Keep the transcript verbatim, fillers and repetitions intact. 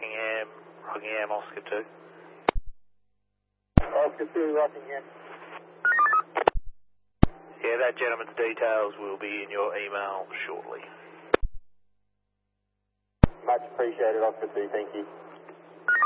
Rockingham, Rockingham, Oscar two. Oscar two, Rockingham. Yeah, that gentleman's details will be in your email shortly. Much appreciated, Oscar two, thank you.